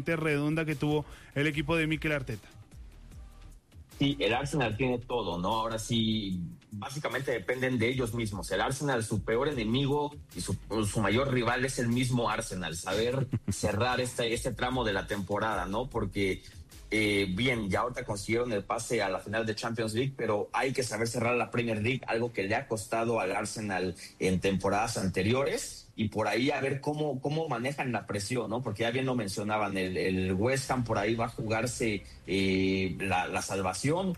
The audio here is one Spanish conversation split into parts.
absolutamente redonda que tuvo el equipo de Mikel Arteta. Sí, el Arsenal tiene todo, ¿no? Ahora sí, básicamente dependen de ellos mismos. El Arsenal, su peor enemigo y su mayor rival es el mismo Arsenal. Saber cerrar este tramo de la temporada, ¿no? Porque, bien, ya ahorita consiguieron el pase a la final de Champions League, pero hay que saber cerrar la Premier League, algo que le ha costado al Arsenal en temporadas anteriores. Y por ahí a ver cómo manejan la presión, ¿no? Porque ya bien lo mencionaban, el West Ham por ahí va a jugarse la salvación,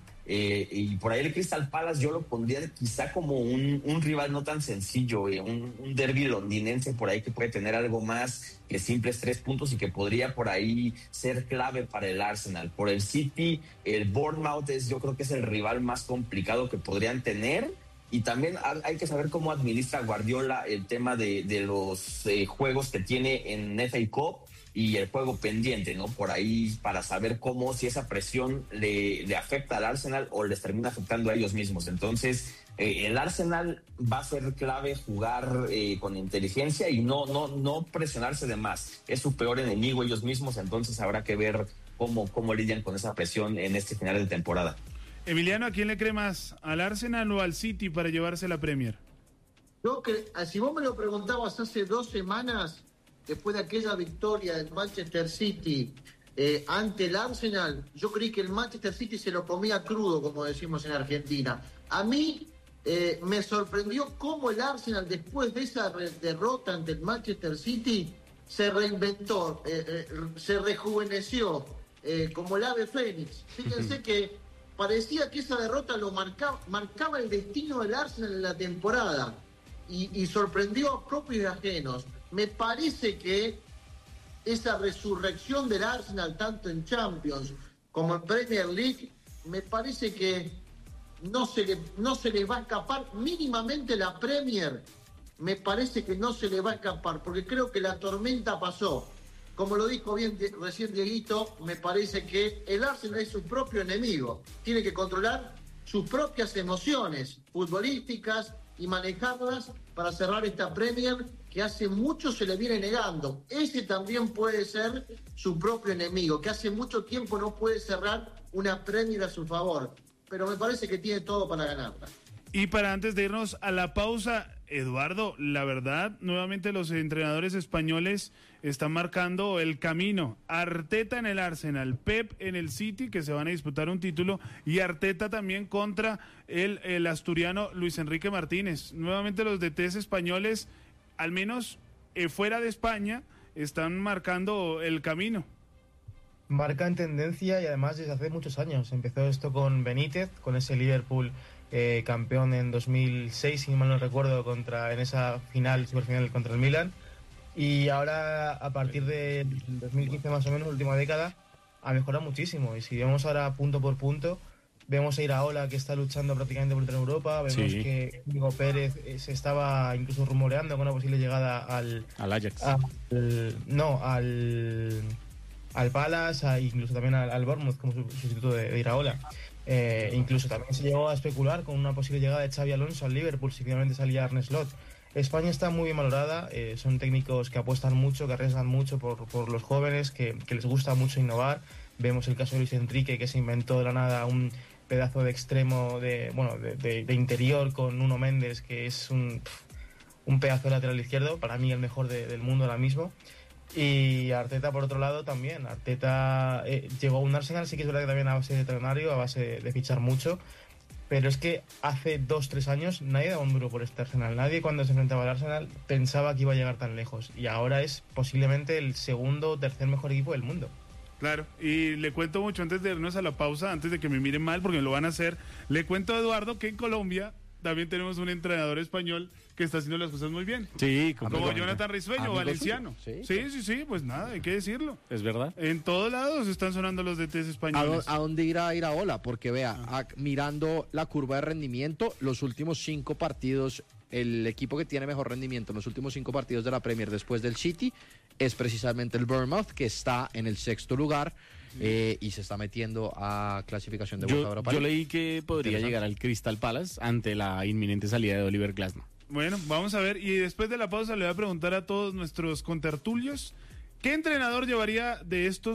y por ahí el Crystal Palace yo lo pondría quizá como un rival no tan sencillo, un derbi londinense por ahí que puede tener algo más que simples 3 puntos y que podría por ahí ser clave para el Arsenal. Por el City, el Bournemouth yo creo que es el rival más complicado que podrían tener. Y también hay que saber cómo administra Guardiola el tema de los juegos que tiene en FA Cup y el juego pendiente, ¿no? Por ahí, para saber si esa presión le afecta al Arsenal o les termina afectando a ellos mismos. Entonces, el Arsenal va a ser clave jugar con inteligencia y no presionarse de más. Es su peor enemigo ellos mismos, entonces habrá que ver cómo lidian con esa presión en este final de temporada. Emiliano, ¿a quién le cree más? ¿Al Arsenal o al City para llevarse la Premier? Yo si vos me lo preguntabas hace 2 semanas, después de aquella victoria del Manchester City ante el Arsenal, yo creí que el Manchester City se lo comía crudo, como decimos en Argentina. A mí me sorprendió cómo el Arsenal, después de esa derrota ante el Manchester City, se reinventó, se rejuveneció, como el ave fénix. Fíjense que parecía que esa derrota lo marcaba el destino del Arsenal en la temporada y sorprendió a propios y ajenos. Me parece que esa resurrección del Arsenal, tanto en Champions como en Premier League, me parece que no se les va a escapar mínimamente la Premier. Me parece que no se les va a escapar, porque creo que la tormenta pasó. Como lo dijo bien recién Dieguito, me parece que el Arsenal es su propio enemigo. Tiene que controlar sus propias emociones futbolísticas y manejarlas para cerrar esta Premier que hace mucho se le viene negando. Ese también puede ser su propio enemigo, que hace mucho tiempo no puede cerrar una Premier a su favor. Pero me parece que tiene todo para ganarla. Y para antes de irnos a la pausa, Eduardo, la verdad, nuevamente los entrenadores españoles están marcando el camino. Arteta en el Arsenal, Pep en el City, que se van a disputar un título, y Arteta también contra el asturiano Luis Enrique Martínez. Nuevamente los DTs españoles, al menos fuera de España, están marcando el camino. Marcan tendencia y además desde hace muchos años. Empezó esto con Benítez, con ese Liverpool campeón en 2006, si mal no recuerdo, en esa superfinal contra el Milan. Y ahora, a partir de 2015 más o menos, última década, ha mejorado muchísimo. Y si vemos ahora punto por punto, vemos a Iraola, que está luchando prácticamente por entrar en Europa. Vemos que Diego Pérez se estaba incluso rumoreando con una posible llegada al Ajax. Al Palace, incluso también al Bournemouth como sustituto de Iraola. Incluso también se llegó a especular con una posible llegada de Xabi Alonso al Liverpool si finalmente salía Arne Slot. España está muy bien valorada, son técnicos que apuestan mucho, que arriesgan mucho por los jóvenes, que les gusta mucho innovar. Vemos el caso de Luis Enrique, que se inventó de la nada un pedazo de extremo de interior con Nuno Méndez, que es un pedazo de lateral izquierdo, para mí el mejor del mundo ahora mismo. Y Arteta, por otro lado, también. Arteta llegó a un Arsenal, sí que es verdad que también a base de trenario, a base de fichar mucho, pero es que hace 2-3 años nadie daba un duro por este Arsenal. Nadie, cuando se enfrentaba al Arsenal, pensaba que iba a llegar tan lejos. Y ahora es posiblemente el segundo o tercer mejor equipo del mundo. Claro, y le cuento mucho antes de irnos a la pausa, antes de que me miren mal, porque me lo van a hacer. Le cuento a Eduardo que en Colombia también tenemos un entrenador español que está haciendo las cosas muy bien. Sí, como Jonathan Risueño, valenciano. Sí, pues nada, hay que decirlo. Es verdad. En todos lados están sonando los DTs españoles. ¿A dónde irá Iraola? Porque vea, mirando la curva de rendimiento, los últimos 5 partidos, el equipo que tiene mejor rendimiento en los últimos 5 partidos de la Premier después del City es precisamente el Bournemouth, que está en el 6º lugar. Y se está metiendo a clasificación de vuelta a Europa. Yo leí que podría llegar al Crystal Palace ante la inminente salida de Oliver Glasner. Bueno, vamos a ver, y después de la pausa le voy a preguntar a todos nuestros contertulios, ¿qué entrenador llevaría de estos